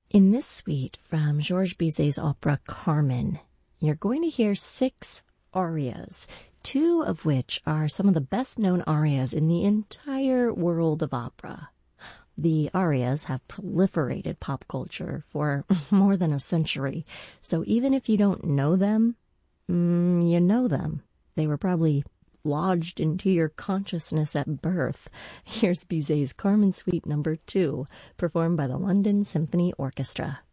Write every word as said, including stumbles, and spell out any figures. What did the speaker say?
In this suite from Georges Bizet's opera Carmen, you're going to hear six arias, two of which are some of the best-known arias in the entire world of opera. The arias have proliferated pop culture for more than a century, so even if you don't know them, mm, you know them. They were probably lodged into your consciousness at birth. Here's Bizet's Carmen Suite number two, performed by the London Symphony Orchestra.